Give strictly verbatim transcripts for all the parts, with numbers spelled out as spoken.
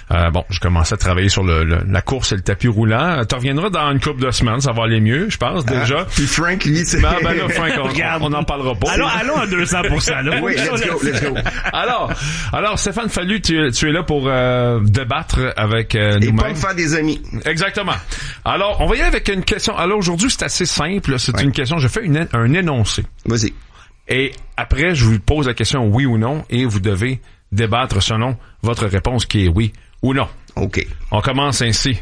Euh, bon, je commençais à travailler sur le, le, la course et le tapis roulant. Tu reviendras dans une couple de semaines, ça va aller mieux, je pense, déjà. Ah, puis Frank, lui, c'est... Ben, ben là, Frank, on, on en parlera pas. Allons, allons à deux cents pour cent, là. Oui, let's go, let's go. Alors, alors Stéphane Fallu, tu, tu es là pour euh, débattre avec euh, Et nous-mêmes. pas me faire des amis. Exactement. Alors, on va y aller avec une question. Alors, aujourd'hui, c'est assez simple. C'est ouais. une question. Je fais une, un énoncé. Vas-y. Et après, je vous pose la question oui ou non et vous devez débattre selon votre réponse qui est oui ou non. OK. On commence ainsi.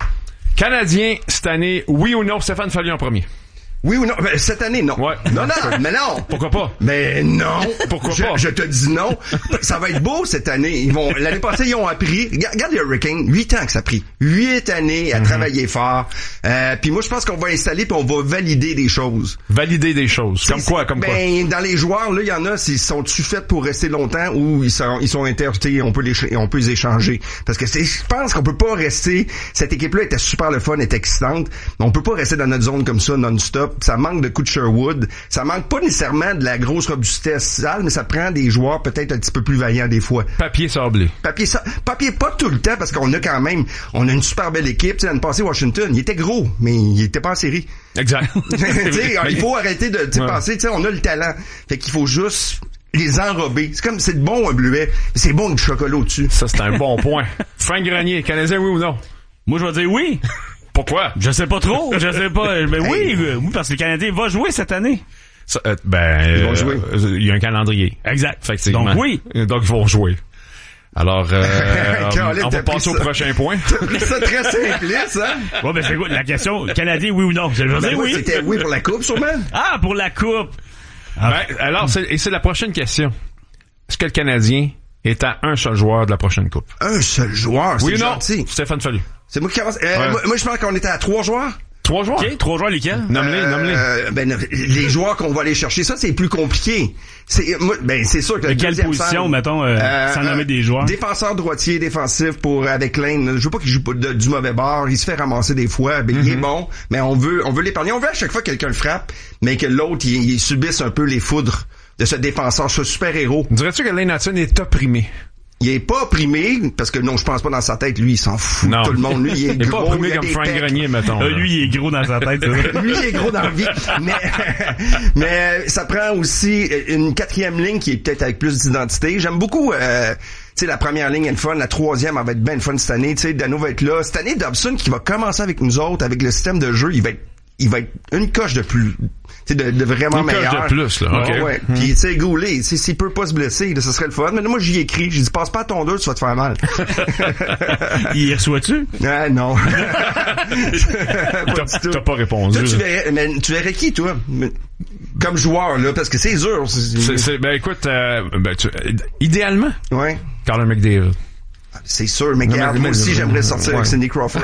Canadien, cette année, oui ou non? Stéphane Fallu en premier. Oui ou non? Ben, cette année, non. Ouais. Non, non, mais non. Pourquoi pas? Mais non. Pourquoi je, pas? Je te dis non. Ça va être beau cette année. Ils vont, l'année passée, ils ont appris. Regarde les Hurricanes. Huit ans que ça a pris. Huit années à mm-hmm. travailler fort. Euh, puis moi, je pense qu'on va installer puis on va valider des choses. Valider des choses. Comme c'est, quoi, comme ben, quoi? Dans les joueurs, là, il y en a, ils sont-tu faits pour rester longtemps ou ils sont, ils sont interjetés, on peut les, on peut les échanger. Parce que c'est, je pense qu'on peut pas rester, cette équipe-là était super le fun, était excitante, mais on peut pas rester dans notre zone comme ça, non-stop. Ça manque de coups de Sherwood. Ça manque pas nécessairement de la grosse robustesse sale, mais ça prend des joueurs peut-être un petit peu plus vaillants des fois. Papier sablé. Papier, sa... Papier pas tout le temps parce qu'on a quand même, on a une super belle équipe. Tu sais, l'année passée, Washington, il était gros, mais il était pas en série. Exact. T'sais, il faut arrêter de ouais. penser, tu sais, on a le talent. Fait qu'il faut juste les enrober. C'est comme, c'est bon un bleuet, mais c'est bon avec du chocolat au-dessus. Ça, c'est un bon point. Frank Grenier, Canadien, oui ou non? Moi, je vais dire oui. Pourquoi? Je sais pas trop, je sais pas. Mais oui, oui, parce que le Canadien va jouer cette année. Ça, euh, ben, ils vont euh, jouer. Il y a un calendrier. Exact. Effectivement. Donc oui. Donc ils vont jouer. Alors, euh, on va passer au prochain point. T'as pris ça très simpliste, hein? Ouais, ben c'est quoi la question? Canadien, oui ou non? Je vais ben dire oui. oui. C'était oui pour la coupe, sûrement. Ah, pour la coupe. Ah. Ben, alors, c'est, et c'est la prochaine question. Est-ce que le Canadien est à un seul joueur de la prochaine coupe? Un seul joueur, c'est oui ou non? gentil. Stéphane Fallu. C'est moi qui commence. Euh, ouais. moi, moi, je pense qu'on était à trois joueurs. Trois joueurs? OK, trois joueurs lesquels? Nomme-les, euh, nomme-les. Euh, ben, les joueurs qu'on va aller chercher, ça, c'est plus compliqué. C'est, moi, ben, c'est sûr que de quelle position, centre, mettons, euh, euh, sans nommer des joueurs? Défenseur droitier, défensif pour, avec Lane. Je veux pas qu'il joue de, du mauvais bord. Il se fait ramasser des fois. Ben, mm-hmm. Il est bon. Mais on veut, on veut l'épargner. On veut à chaque fois que quelqu'un le frappe, mais que l'autre, il, il subisse un peu les foudres de ce défenseur, ce super-héros. Dirais-tu que Lane Hutson est opprimé? Il est pas opprimé, parce que non, je pense pas dans sa tête, lui, il s'en fout non. tout le monde. Lui, il est il est gros. Pas opprimé il a comme des Frank pecs. Grenier, mettons. Euh, lui, il est gros dans sa tête. Lui, il est gros dans la vie. Mais, mais ça prend aussi une quatrième ligne qui est peut-être avec plus d'identité. J'aime beaucoup, euh, tu sais, la première ligne est le fun, la troisième, elle va être bien fun cette année. Tu sais, Dano va être là. Cette année, Dobson, qui va commencer avec nous autres, avec le système de jeu, il va être il va être une coche de plus, tu sais, de, de vraiment une meilleur. Une coche de plus, là. Okay. Ouais, ouais. Hmm. Puis, tu sais, Goulet, s'il peut pas se blesser, là, ça serait le fun. Mais moi, j'y écris. J'ai dit, passe pas à ton deux, tu vas te faire mal. Il reçoit-tu? Ah, non. t'as, t'as pas répondu. Toi, tu verrais, mais tu verrais qui, toi? Comme joueur, là, parce que c'est dur. C'est, c'est, c'est ben, écoute, euh, ben, tu, idéalement. Ouais. Connor McDavid. C'est sûr, mais regarde, moi aussi, j'aimerais sortir ouais. avec Cindy Crawford.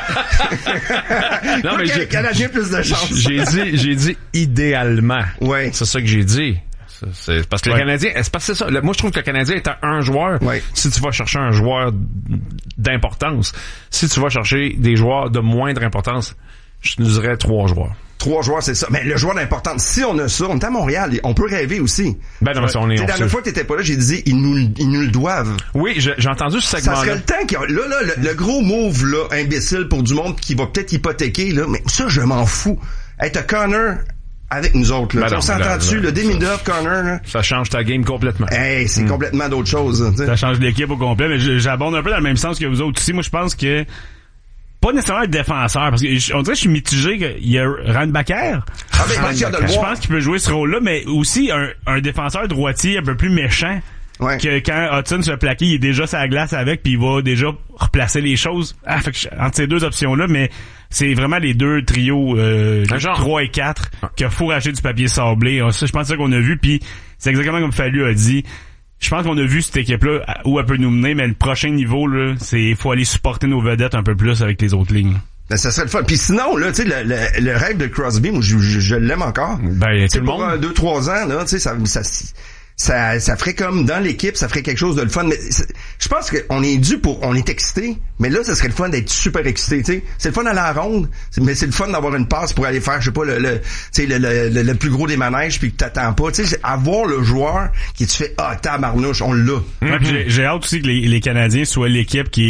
non, mais j'ai, Canadien plus de chance. J'ai dit, j'ai dit idéalement. Ouais. C'est ça que j'ai dit. C'est, c'est parce que ouais. le Canadien, c'est parce que c'est ça. Le, moi, je trouve que le Canadien est à un joueur. Ouais. Si tu vas chercher un joueur d'importance, si tu vas chercher des joueurs de moindre importance, je te dirais trois joueurs. Trois joueurs, c'est ça. Mais le joueur d'importance, si on a ça, on est à Montréal, on peut rêver aussi. Ben non, mais on est. La dernière fois que t'étais pas là, j'ai dit, ils nous, ils nous le doivent. Oui, j'ai, j'ai entendu ce segment-là. Ça serait le temps qu'il y a, là, là, le, le gros move, là, imbécile pour du monde qui va peut-être hypothéquer, là, mais ça, je m'en fous. Hey, t'as Connor avec nous autres, là. Ben on s'entend dessus, le demi-dove, Connor, là. Ça change ta game complètement. Hey, c'est mm. complètement d'autre chose, t'sais. Ça change l'équipe au complet, mais j'abonde un peu dans le même sens que vous autres aussi. Moi, je pense que, pas nécessairement être défenseur, parce que on dirait que je suis mitigé qu'il y a Randbacker. Ah, ben, je, de le je pense qu'il peut jouer ce rôle-là, mais aussi un, un défenseur droitier un peu plus méchant. Ouais. Que quand Hudson se fait plaquer, il est déjà sur la glace avec, puis il va déjà replacer les choses. Ah, fait que je, entre ces deux options-là, mais c'est vraiment les deux trios euh, trois et quatre qu'il faut racheter du papier sablé. Ça, je pense que c'est ça qu'on a vu, puis c'est exactement comme Fallu a dit. Je pense qu'on a vu cette équipe-là où elle peut nous mener, mais le prochain niveau, là, c'est il faut aller supporter nos vedettes un peu plus avec les autres lignes. Ben, ça serait le fun. Puis sinon, là, tu sais, le, le, le rêve de Crosby, moi, je, je, je l'aime encore. Ben, tout le pour monde. un, deux, trois ans, là, tu sais, ça, ça, ça, ça ferait comme dans l'équipe, ça ferait quelque chose de le fun. Mais je pense qu'on est dû pour, on est excité. Mais là, ça serait le fun d'être super excité, tu sais. C'est le fun d'aller à la ronde, mais c'est le fun d'avoir une passe pour aller faire, je sais pas, le, le, tu sais, le, le, le, le plus gros des manèges puis que t'attends pas. Tu sais, avoir le joueur qui te fait, ah, tabarnouche, on l'a. Ouais, puis j'ai, j'ai hâte aussi que les, les Canadiens soient l'équipe qui